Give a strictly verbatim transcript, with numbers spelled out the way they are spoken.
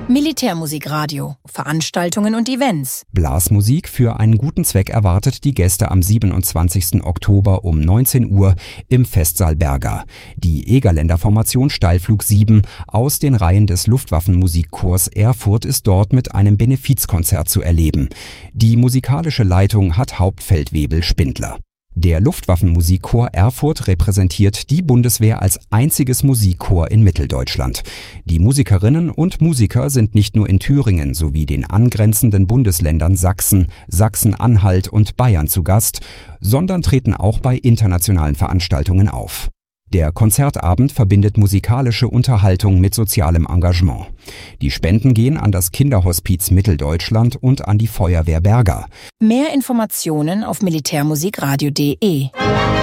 Militärmusikradio, Veranstaltungen und Events. Blasmusik für einen guten Zweck erwartet die Gäste am siebenundzwanzigsten Oktober um neunzehn Uhr im Festsaal Berga. Die Egerländer Formation Steilflug sieben aus den Reihen des Luftwaffenmusikchors Erfurt ist dort mit einem Benefizkonzert zu erleben. Die musikalische Leitung hat Hauptfeldwebel Spindler. Der Luftwaffenmusikchor Erfurt repräsentiert die Bundeswehr als einziges Musikchor in Mitteldeutschland. Die Musikerinnen und Musiker sind nicht nur in Thüringen sowie den angrenzenden Bundesländern Sachsen, Sachsen-Anhalt und Bayern zu Gast, sondern treten auch bei internationalen Veranstaltungen auf. Der Konzertabend verbindet musikalische Unterhaltung mit sozialem Engagement. Die Spenden gehen an das Kinderhospiz Mitteldeutschland und an die Feuerwehr Berga. Mehr Informationen auf militärmusikradio punkt de.